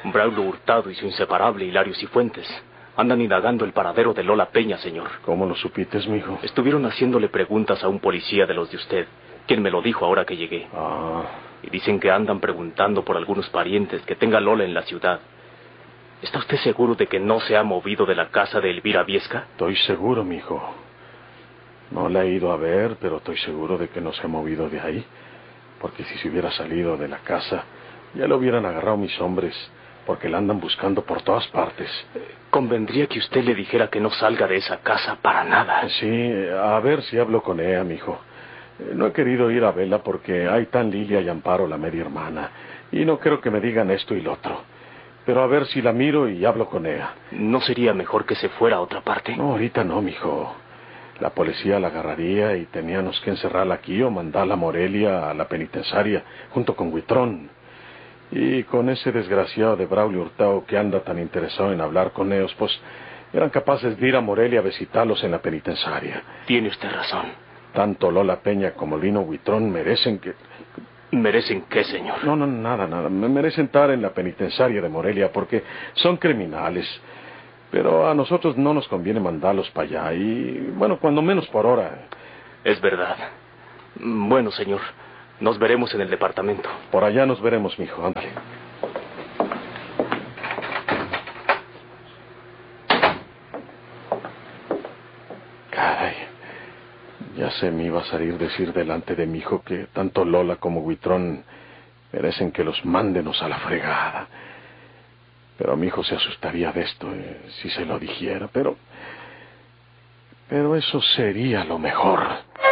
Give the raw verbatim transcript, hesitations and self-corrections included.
Braulio Hurtado y su inseparable Hilario Cifuentes andan indagando el paradero de Lola Peña, señor. ¿Cómo lo supites, mijo? Estuvieron haciéndole preguntas a un policía de los de usted, quien me lo dijo ahora que llegué. Ah. Y dicen que andan preguntando por algunos parientes que tenga Lola en la ciudad. ¿Está usted seguro de que no se ha movido de la casa de Elvira Viesca? Estoy seguro, mijo. No la he ido a ver, pero estoy seguro de que no se ha movido de ahí. Porque si se hubiera salido de la casa, ya lo hubieran agarrado mis hombres, porque la andan buscando por todas partes. Convendría que usted le dijera que no salga de esa casa para nada. Sí, a ver si hablo con ella, mijo. No he querido ir a verla porque hay tan Lilia y Amparo, la media hermana, y no creo que me digan esto y lo otro. Pero a ver si la miro y hablo con ella. ¿No sería mejor que se fuera a otra parte? No, ahorita no, mijo. La policía la agarraría y teníamos que encerrarla aquí o mandarla a Morelia, a la penitenciaria, junto con Huitrón. Y con ese desgraciado de Braulio Hurtado que anda tan interesado en hablar con ellos, pues eran capaces de ir a Morelia a visitarlos en la penitenciaria. Tiene usted razón. Tanto Lola Peña como Lino Huitrón merecen que... ¿Merecen qué, señor? No, no, nada, nada. Me merecen estar en la penitenciaria de Morelia porque son criminales. Pero a nosotros no nos conviene mandarlos para allá y, bueno, cuando menos por ahora. Es verdad. Bueno, señor, nos veremos en el departamento. Por allá nos veremos, mijo, ándale. Caray, ya se me iba a salir decir delante de mi hijo que tanto Lola como Huitrón merecen que los mándenos a la fregada. Pero mi hijo se asustaría de esto eh, si se lo dijera, pero... Pero eso sería lo mejor.